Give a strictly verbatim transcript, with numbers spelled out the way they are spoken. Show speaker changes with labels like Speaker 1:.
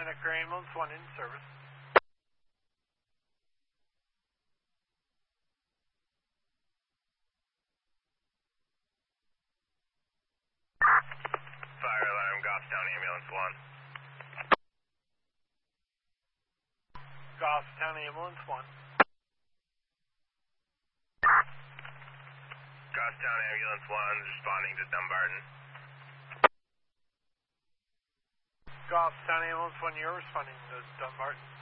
Speaker 1: Santa Clara Ambulance one in service.
Speaker 2: Fire alarm, Goffstown Ambulance one.
Speaker 1: Goffstown Ambulance one.
Speaker 2: Goffstown Ambulance one responding to Dumbarton.
Speaker 1: Goffstown Ambulance one, you're responding to Dumbarton.